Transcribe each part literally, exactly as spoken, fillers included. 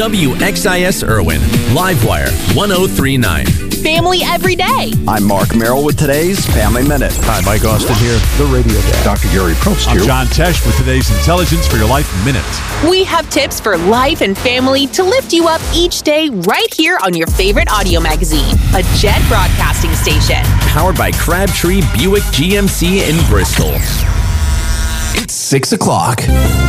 W X I S Irwin, Livewire one oh three point nine. Family every day. I'm Mark Merrill with today's Family Minute. Hi, Mike Austin here, the radio dad. Doctor Gary Probst I'm here. John Tesh with today's Intelligence for Your Life Minute. We have tips for life and family to lift you up each day right here on your favorite audio magazine, a Jet broadcasting station. Powered by Crabtree Buick G M C in Bristol. It's six o'clock.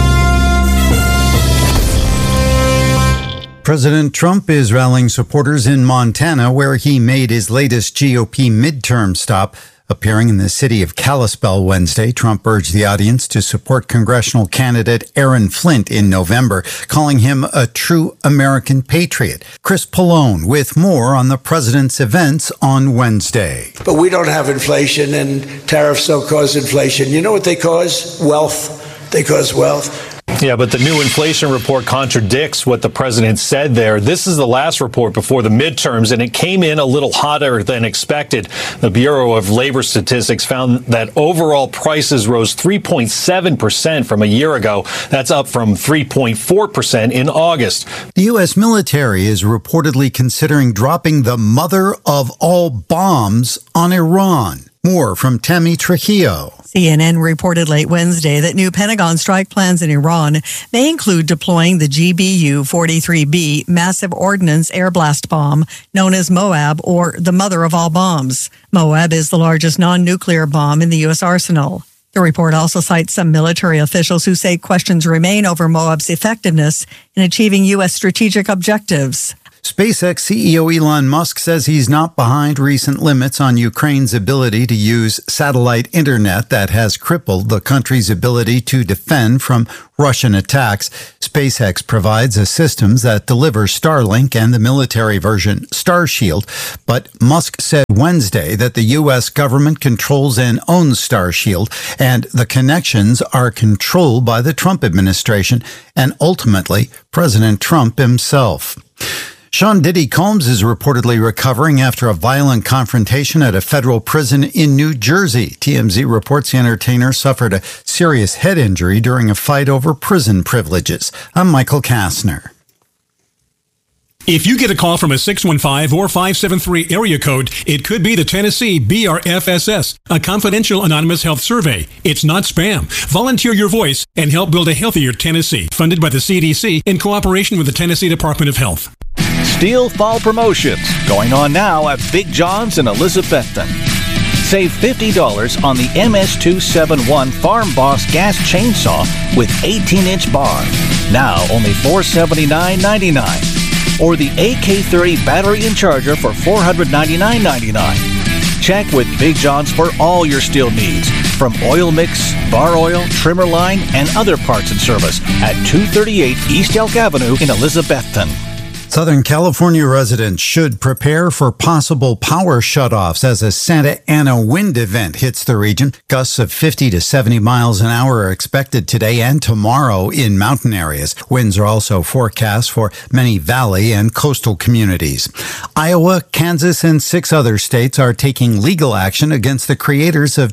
President Trump is rallying supporters in Montana, where he made his latest G O P midterm stop. Appearing in the city of Kalispell Wednesday, Trump urged the audience to support congressional candidate Aaron Flint in November, calling him a true American patriot. Chris Pallone with more on the president's events on Wednesday. But we don't have inflation, and tariffs don't cause inflation. You know what they cause? Wealth. They cause wealth. Yeah, but the new inflation report contradicts what the president said there. This is the last report before the midterms, and it came in a little hotter than expected. The Bureau of Labor Statistics found that overall prices rose three point seven percent from a year ago. That's up from three point four percent in August. The U S military is reportedly considering dropping the mother of all bombs on Iran. More from Tammy Trujillo. C N N reported late Wednesday that new Pentagon strike plans in Iran may include deploying the G B U forty-three B massive ordnance air blast bomb, known as MOAB, or the mother of all bombs. MOAB is the largest non-nuclear bomb in the U S arsenal. The report also cites some military officials who say questions remain over MOAB's effectiveness in achieving U S strategic objectives. SpaceX C E O Elon Musk says he's not behind recent limits on Ukraine's ability to use satellite internet that has crippled the country's ability to defend from Russian attacks. SpaceX provides a systems that deliver Starlink and the military version Starshield, but Musk said Wednesday that the U S government controls and owns Starshield, and the connections are controlled by the Trump administration and ultimately President Trump himself. Sean Diddy Combs is reportedly recovering after a violent confrontation at a federal prison in New Jersey. T M Z reports the entertainer suffered a serious head injury during a fight over prison privileges. I'm Michael Kastner. If you get a call from a six one five or five seven three area code, it could be the Tennessee B R F S S, a confidential anonymous health survey. It's not spam. Volunteer your voice and help build a healthier Tennessee, funded by the C D C in cooperation with the Tennessee Department of Health. Steel Fall Promotions, going on now at Big John's in Elizabethton. Save fifty dollars on the M S two seventy-one Farm Boss gas chainsaw with eighteen inch bar. Now only four hundred seventy-nine ninety-nine. Or the A K thirty battery and charger for four hundred ninety-nine ninety-nine. Check with Big John's for all your steel needs, from oil mix, bar oil, trimmer line, and other parts and service at two thirty-eight East Elk Avenue in Elizabethton. Southern California residents should prepare for possible power shutoffs as a Santa Ana wind event hits the region. Gusts of fifty to seventy miles an hour are expected today and tomorrow in mountain areas. Winds are also forecast for many valley and coastal communities. Iowa, Kansas, and six other states are taking legal action against the creators of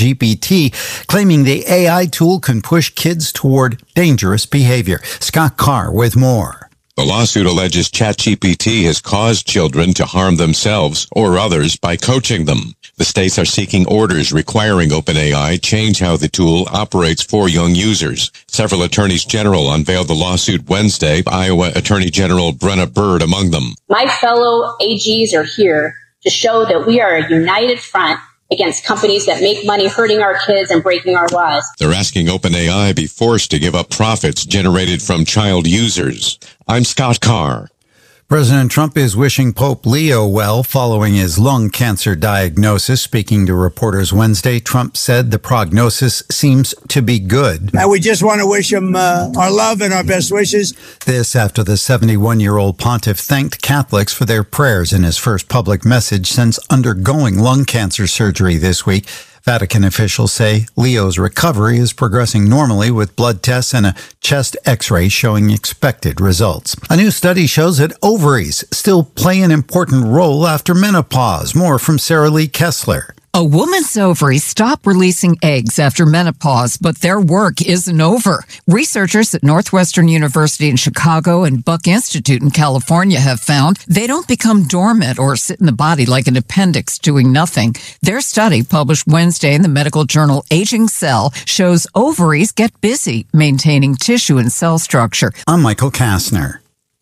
ChatGPT, claiming the A I tool can push kids toward dangerous behavior. Scott Carr with more. The lawsuit alleges ChatGPT has caused children to harm themselves or others by coaching them. The states are seeking orders requiring OpenAI change how the tool operates for young users. Several attorneys general unveiled the lawsuit Wednesday, Iowa Attorney General Brenna Bird among them. My fellow A Gs are here to show that we are a united front against companies that make money hurting our kids and breaking our lives. They're asking OpenAI be forced to give up profits generated from child users. I'm Scott Carr. President Trump is wishing Pope Leo well following his lung cancer diagnosis. Speaking to reporters Wednesday, Trump said the prognosis seems to be good. And we just want to wish him uh, our love and our best wishes. This after the seventy-one-year-old pontiff thanked Catholics for their prayers in his first public message since undergoing lung cancer surgery this week. Vatican officials say Leo's recovery is progressing normally with blood tests and a chest x-ray showing expected results. A new study shows that ovaries still play an important role after menopause. More from Sarah Lee Kessler. A woman's ovaries stop releasing eggs after menopause, but their work isn't over. Researchers at Northwestern University in Chicago and Buck Institute in California have found they don't become dormant or sit in the body like an appendix doing nothing. Their study, published Wednesday in the medical journal Aging Cell, shows ovaries get busy maintaining tissue and cell structure. I'm Michael Kastner.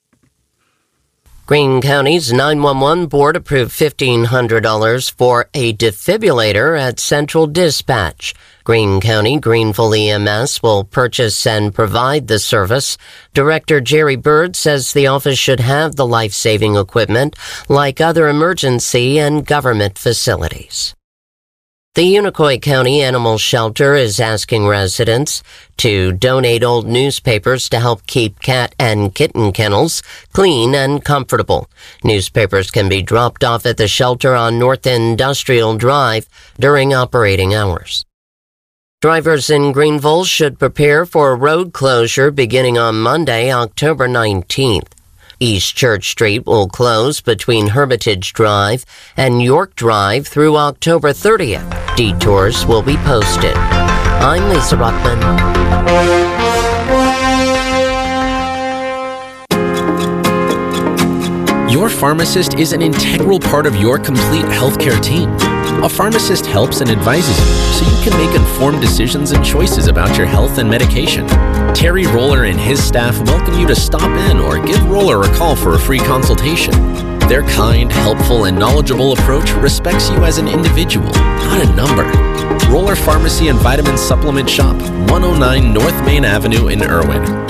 Greene County's nine one one board approved fifteen hundred dollars for a defibrillator at Central Dispatch. Greene County Greenville E M S will purchase and provide the service. Director Jerry Bird says the office should have the life-saving equipment like other emergency and government facilities. The Unicoi County Animal Shelter is asking residents to donate old newspapers to help keep cat and kitten kennels clean and comfortable. Newspapers can be dropped off at the shelter on North Industrial Drive during operating hours. Drivers in Greenville should prepare for a road closure beginning on Monday, October nineteenth. East Church Street will close between Hermitage Drive and York Drive through October thirtieth. Detours will be posted. I'm Lisa Rockman. Your pharmacist is an integral part of your complete healthcare team. A pharmacist helps and advises you so you can make informed decisions and choices about your health and medication. Terry Roller and his staff welcome you to stop in or give Roller a call for a free consultation. Their kind, helpful, and knowledgeable approach respects you as an individual, not a number. Roller Pharmacy and Vitamin Supplement Shop, one oh nine North Main Avenue in Irwin.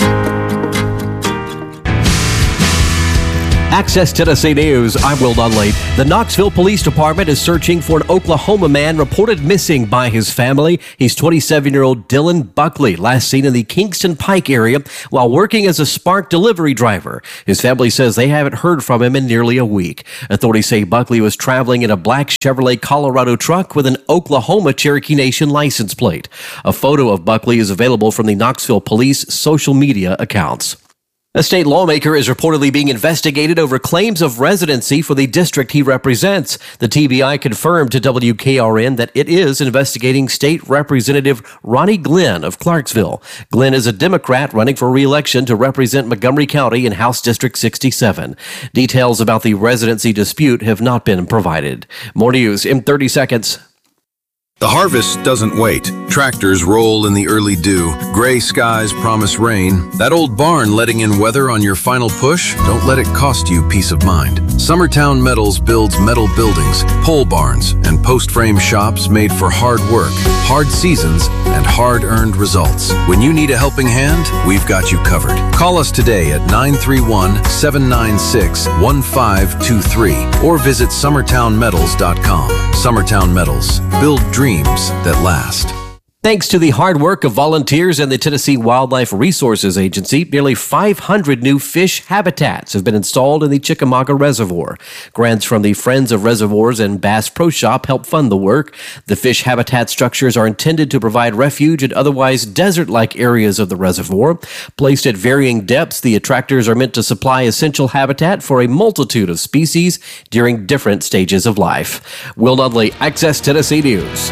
Access Tennessee News, I'm Will Dunley. The Knoxville Police Department is searching for an Oklahoma man reported missing by his family. He's twenty-seven-year-old Dylan Buckley, last seen in the Kingston Pike area while working as a Spark delivery driver. His family says they haven't heard from him in nearly a week. Authorities say Buckley was traveling in a black Chevrolet Colorado truck with an Oklahoma Cherokee Nation license plate. A photo of Buckley is available from the Knoxville Police social media accounts. A state lawmaker is reportedly being investigated over claims of residency for the district he represents. The T B I confirmed to W K R N that it is investigating State Representative Ronnie Glenn of Clarksville. Glenn is a Democrat running for re-election to represent Montgomery County in House District sixty-seven. Details about the residency dispute have not been provided. More news in thirty seconds. The harvest doesn't wait. Tractors roll in the early dew. Gray skies promise rain. That old barn letting in weather on your final push? Don't let it cost you peace of mind. Summertown Metals builds metal buildings, pole barns, and post-frame shops made for hard work, hard seasons, and hard-earned results. When you need a helping hand, we've got you covered. Call us today at nine three one, seven nine six, one five two three or visit summertown metals dot com. Summertown Metals. Build dreams that last. Thanks to the hard work of volunteers and the Tennessee Wildlife Resources Agency, nearly five hundred new fish habitats have been installed in the Chickamauga Reservoir. Grants from the Friends of Reservoirs and Bass Pro Shop help fund the work. The fish habitat structures are intended to provide refuge in otherwise desert-like areas of the reservoir. Placed at varying depths, the attractors are meant to supply essential habitat for a multitude of species during different stages of life. Will Dudley, Access Tennessee News.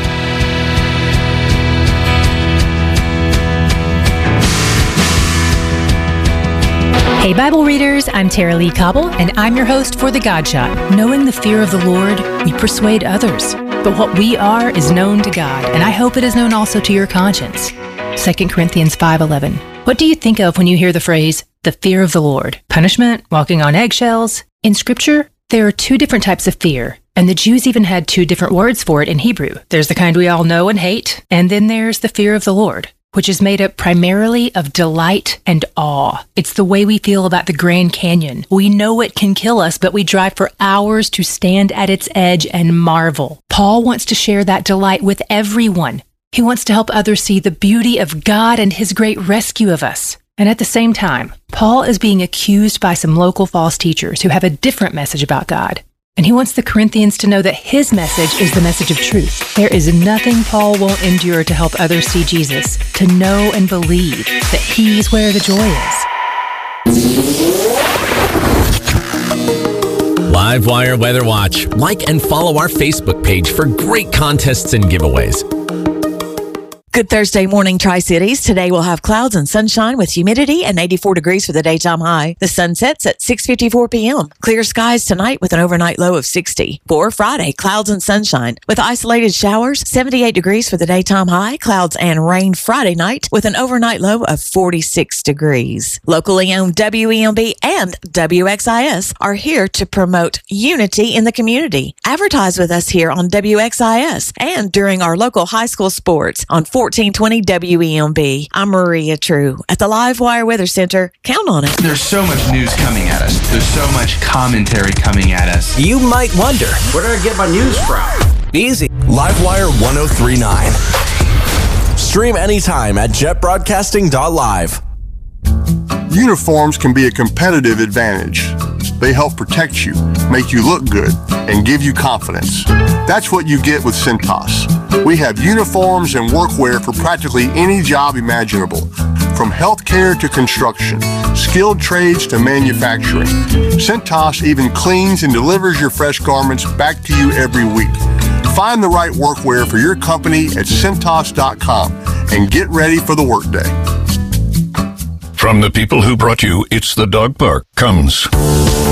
Hey Bible readers, I'm Tara Lee Cobble, and I'm your host for The God Shot. Knowing the fear of the Lord, we persuade others. But what we are is known to God, and I hope it is known also to your conscience. Second Corinthians five eleven. What do you think of when you hear the phrase, the fear of the Lord? Punishment? Walking on eggshells? In Scripture, there are two different types of fear, and the Jews even had two different words for it in Hebrew. There's the kind we all know and hate, and then there's the fear of the Lord, which is made up primarily of delight and awe. It's the way we feel about the Grand Canyon. We know it can kill us, but we drive for hours to stand at its edge and marvel. Paul wants to share that delight with everyone. He wants to help others see the beauty of God and His great rescue of us. And at the same time, Paul is being accused by some local false teachers who have a different message about God. And he wants the Corinthians to know that his message is the message of truth. There is nothing Paul won't endure to help others see Jesus, to know and believe that He's where the joy is. Livewire Weather Watch. Like and follow our Facebook page for great contests and giveaways. Good Thursday morning, Tri-Cities. Today we'll have clouds and sunshine with humidity and eighty-four degrees for the daytime high. The sun sets at six fifty-four p.m. Clear skies tonight with an overnight low of sixty. For Friday, clouds and sunshine with isolated showers, seventy-eight degrees for the daytime high. Clouds and rain Friday night with an overnight low of forty-six degrees. Locally owned W E M B and W X I S are here to promote unity in the community. Advertise with us here on W X I S and during our local high school sports on fourteen twenty W E M B. I'm Maria True at the Livewire Weather Center. Count on it. There's so much news coming at us. There's so much commentary coming at us. You might wonder, where did I get my news from? Easy. Livewire ten thirty-nine. Stream anytime at jet broadcasting dot live. Uniforms can be a competitive advantage. They help protect you, make you look good, and give you confidence. That's what you get with Cintas. We have uniforms and workwear for practically any job imaginable, from healthcare to construction, skilled trades to manufacturing. Cintas even cleans and delivers your fresh garments back to you every week. Find the right workwear for your company at Cintas dot com and get ready for the workday. From the people who brought you It's the Dog Park comes